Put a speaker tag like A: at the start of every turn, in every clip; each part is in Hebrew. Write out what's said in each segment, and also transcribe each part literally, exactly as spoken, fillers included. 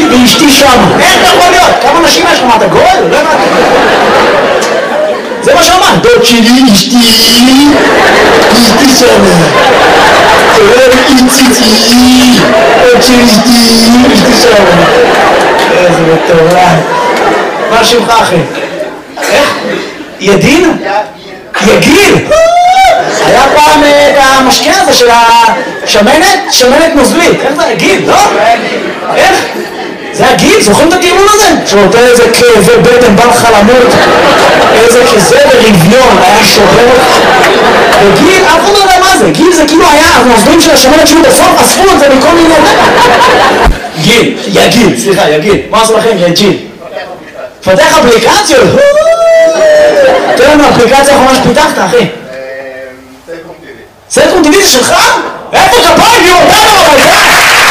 A: ואשתי שמה. איך זה יכול להיות? כמה נשים יש לך? מה, אתה גול? לא הבנתי. זה מה שאמר. דוד שלי, אשתי, אשתי שמה. דוד איציצי, דוד שלי, אשתי, אשתי שמה. איזה מטורף. מה שמך אחי? איך? ידין? יגיל? היה פעם את המשקה הזה של השמנת, שמנת נוזלית. איך זה? גיל, לא? איך? זה היה גיל, זוכרים את הטיעון הזה? שנותן איזה כאבי בטן, בא לך למות, איזה כזה ברביון, היה שובר. וגיל, אף אחד לא יודע מה זה. גיל זה כאילו היה הנוזלים של השמנת שהוא בסוף, אספו את זה מכל מיני... גיל, יגיל, סליחה, יגיל. מה עשו לכם? יגיל. פתח אפליקציות. תראה לנו אפליקציה האחרונה שפיתחת, אחי. סלקום טיווי זה שלך? איפה כפיים? היא אותנו אבל זה!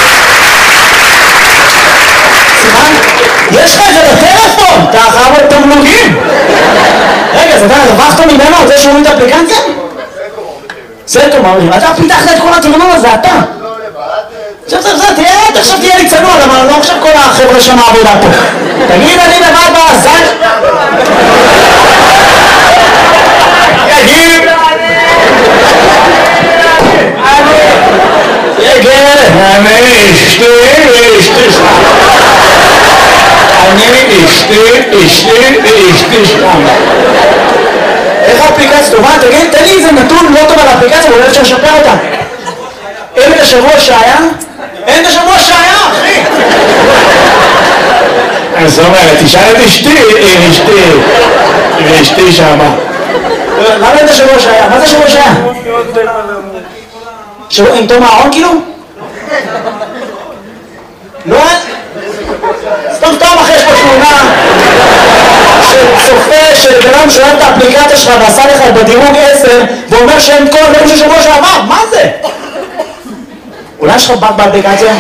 A: סליחה? יש לך את זה בטלפון! אתה חייב את תמלוגים! רגע, אז אתה הרווחת ממנו על זה שהוא את האפליקציה? סלקום אומרים, אתה פיתחת את כל התרנון הזה, אתה! עכשיו זה, זה, תהיה, עכשיו תהיה לי צנוע, למה לא עכשיו כל החבר'ה שם העבודה פה. תגיד, אני לבד בזל... יגיד! יגיד! אני אשתי, אשתי שם. אני אשתי, אשתי, אשתי שם. איך האפליקציה טובה? תגיד, תן לי איזה נתון לא טוב על האפליקציה, ואולי אפשר לשפר אותה. אין את השבוע שהיה? אין את השבוע שהיה, אחי! זאת אומרת, תשאל את אשתי, אשתי, אשתי שמה. למה אין את השבוע שהיה? מה זה השבוע שהיה? שבוע עם תום הארון כאילו? לא? סתם סתם אחרי יש פה תמונה שצופה שבן שואל את האפליקציה שלך ועשה לך בדירוג עשר ואומר שהם כל הדברים של שבוע שעבר, מה זה? אולי יש לך בת באפליקציה?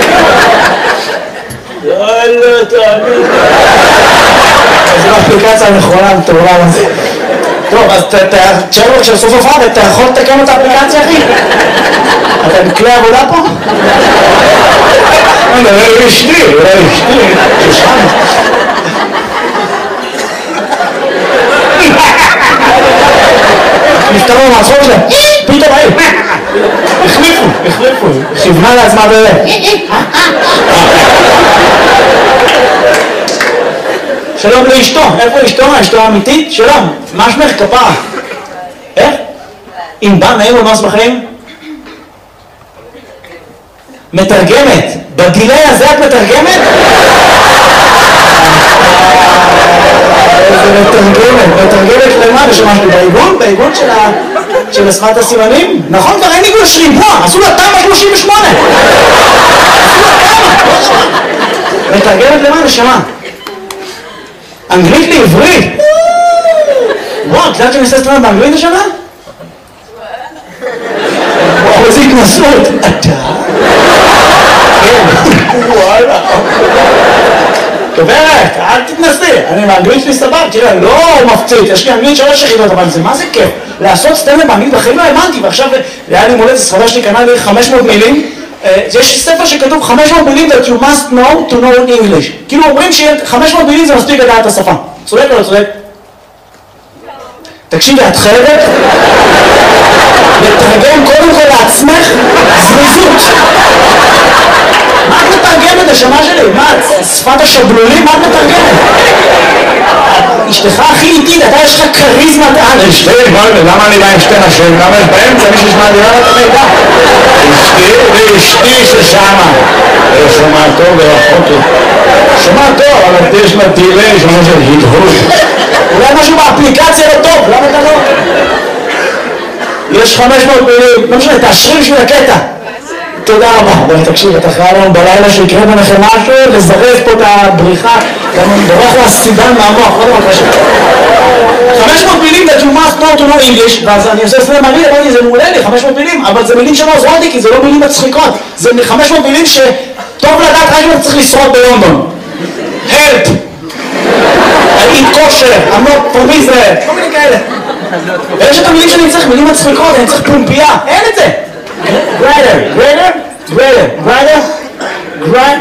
A: יאללה, תאמין. זו האפליקציה הנכונה, מטורף הזה. טוב, אז תשאר לו כשסוף סוף עבד, אתה יכול לתקן את האפליקציה, אחי? אתה מכלי עבודה פה? אני מדבר אשתי, אולי אשתי, ששם. נפתרו מהצחוק שלהם, פתאום היי, החליפו, החליפו, כיוונה לעצמה באמת. שלום לאשתו, איפה אשתו? אשתו האמיתית? שלום, מה שמך כפרה? איך? אם בא נעים ומס בחיים? מתרגמת, בגילי הזה את מתרגמת? איזה מתרגמת, מתרגמת למה? לשמש לי בעיגון? בעיגון של השפת הסימנים? נכון, כבר אין עיגון שריבוע, עשו לה תמ"א שלושים ושמונה. עשו לה תמ"א. מתרגמת למה? נשמה. אנגלית לעברית. וואו, את יודעת שאני עושה סטרנד באנגלית השנה? וואו, איזה התנסות. אתה? כן. וואלה. גברת, אל תתנסי, אני באנגלית שלי סבב, תראה, לא מפציץ, יש לי אנגלית שלוש יחידות, אבל זה מה זה כיף? לעשות סטנדאפ באנגלית בחיים לא האמנתי, ועכשיו היה לי מולדת, סחבה שלי קנה לי חמש מאות מילים, יש ספר שכתוב חמש מאות מילים that you must know to know in English, כאילו אומרים ש-חמש מאות מילים זה מספיק לדעת את השפה, צודק או לא צודק? תקשיבי, את חייבת לתרגם קודם כל לעצמך זריזות. מה את מתרגמת השמה שלי? מה? שפת השבלולים? מה את מתרגמת? אשתך הכי איטית, אתה יש לך קריזמת על. אשתי, למה אני בא עם שתי נשים? למה יש באמצע מי שישמע דירה את המידע? אשתי ואשתי ששמה. שומע טוב ורחוק טוב. שומע טוב, אבל יש לה דילי, שומע של הדהוד. אולי משהו באפליקציה לא טוב, למה אתה לא? יש חמש מאות מילים, לא משנה, תאשרי בשביל הקטע. תודה רבה. בואי תקשיב, אתה חייב לנו בלילה שיקרה ביניכם משהו, לזרז פה את הבריחה, גם בורח לה סידן מהמוח, לא דבר קשה. חמש מאות מילים that you must know to know English, ואז אני עושה סלם מילים, אמרתי, זה מעולה לי, חמש מאות מילים, אבל זה מילים שלא עוזרות לי, כי זה לא מילים מצחיקות. זה חמש מאות מילים שטוב לדעת רק אם צריך לשרוד בלונדון. help! I eat kosher, I'm not from Israel, כל מיני כאלה. ויש את המילים שאני צריך, מילים מצחיקות, אני צריך פומפייה, אין את זה. Greater, greater, greater, greater, greater.